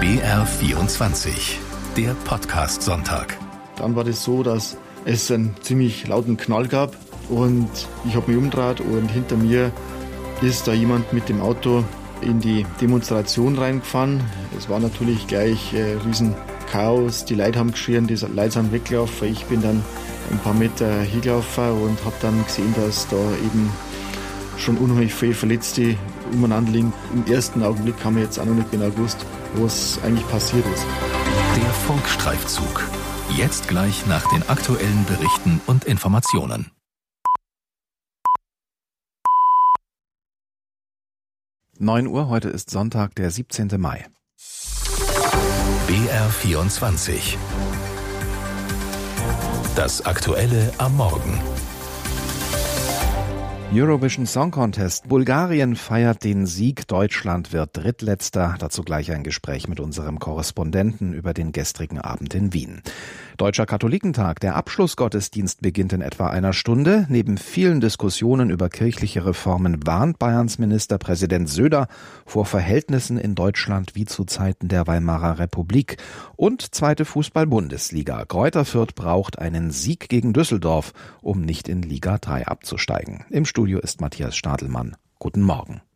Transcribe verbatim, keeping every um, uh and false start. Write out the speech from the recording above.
B R vierundzwanzig, der Podcast-Sonntag. Dann war das so, dass es einen ziemlich lauten Knall gab und ich habe mich umgedreht und hinter mir ist da jemand mit dem Auto in die Demonstration reingefahren. Es war natürlich gleich äh, riesen Chaos, die Leute haben geschrien, die Leute sind weggelaufen. Ich bin dann ein paar Meter hingelaufen und habe dann gesehen, dass da eben schon unheimlich viele Verletzte umeinander liegen. Im ersten Augenblick haben wir jetzt auch noch nicht genau gewusst, was eigentlich passiert ist. Der Funkstreifzug. Jetzt gleich nach den aktuellen Berichten und Informationen. neun Uhr, heute ist Sonntag, der siebzehnten Mai. B R vierundzwanzig. Das Aktuelle am Morgen. Eurovision Song Contest. Bulgarien feiert den Sieg, Deutschland wird Drittletzter. Dazu gleich ein Gespräch mit unserem Korrespondenten über den gestrigen Abend in Wien. Deutscher Katholikentag. Der Abschlussgottesdienst beginnt in etwa einer Stunde. Neben vielen Diskussionen über kirchliche Reformen warnt Bayerns Ministerpräsident Söder vor Verhältnissen in Deutschland wie zu Zeiten der Weimarer Republik. Und zweite Fußball-Bundesliga. Greuther Fürth braucht einen Sieg gegen Düsseldorf, um nicht in Liga drei abzusteigen. Im Studio ist Matthias Stadelmann. Guten Morgen.